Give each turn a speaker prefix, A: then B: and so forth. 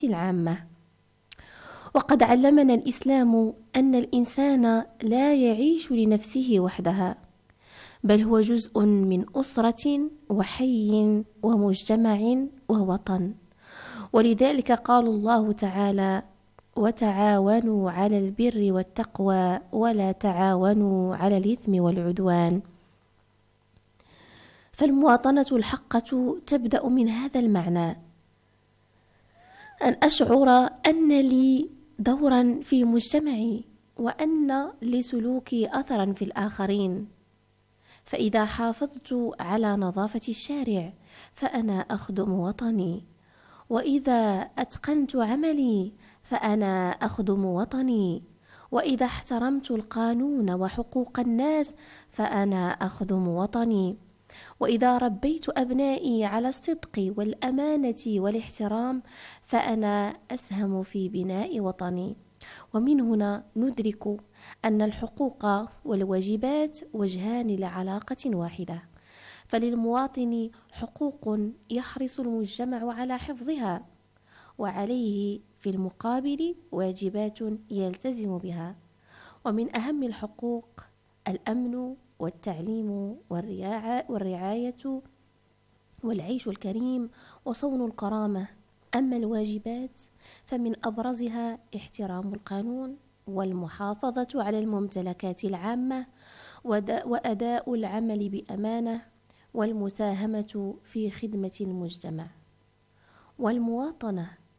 A: العامة. وقد علمنا الإسلام أن الإنسان لا يعيش لنفسه وحدها، بل هو جزء من أسرة وحي ومجتمع ووطن. ولذلك قال الله تعالى: وتعاونوا على البر والتقوى ولا تعاونوا على الإثم والعدوان. فالمواطنة الحقة تبدأ من هذا المعنى، أن أشعر أن لي دورا في مجتمعي، وأن لسلوكي أثرا في الآخرين. فإذا حافظت على نظافة الشارع فأنا أخدم وطني، وإذا أتقنت عملي فأنا أخدم وطني، وإذا احترمت القانون وحقوق الناس فأنا أخدم وطني، وإذا ربيت أبنائي على الصدق والأمانة والاحترام فأنا أسهم في بناء وطني. ومن هنا ندرك أن الحقوق والواجبات وجهان لعلاقة واحدة، فللمواطن حقوق يحرص المجتمع على حفظها، وعليه في المقابل واجبات يلتزم بها. ومن أهم الحقوق الأمن والتعليم والرعاية والعيش الكريم وصون الكرامة. أما الواجبات فمن أبرزها احترام القانون والمحافظة على الممتلكات العامة وأداء العمل بأمانة والمساهمة في خدمة المجتمع. والمواطنة